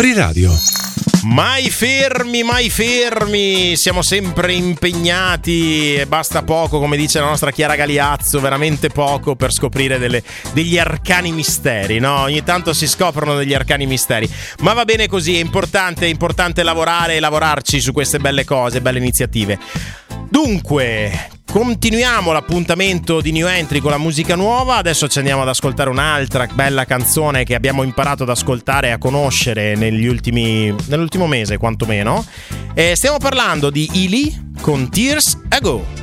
Free Radio. Mai fermi, siamo sempre impegnati e basta poco, come dice la nostra Chiara Galiazzo, veramente poco per scoprire degli arcani misteri, no? Ogni tanto si scoprono degli arcani misteri, ma va bene così, è importante lavorare e lavorarci su queste belle cose, belle iniziative. Dunque, continuiamo l'appuntamento di New Entry con la musica nuova. Adesso ci andiamo ad ascoltare un'altra bella canzone che abbiamo imparato ad ascoltare e a conoscere nell'ultimo mese quantomeno. Stiamo parlando di Ely con Tears Ago.